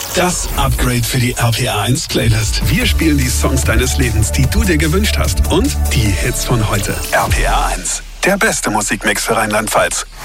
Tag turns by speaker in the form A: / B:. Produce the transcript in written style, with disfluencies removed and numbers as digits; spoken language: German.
A: Das Upgrade für die RPA 1 Playlist. Wir spielen die Songs deines Lebens, die du dir gewünscht hast. Und die Hits von heute. RPA 1, der beste Musikmix für Rheinland-Pfalz.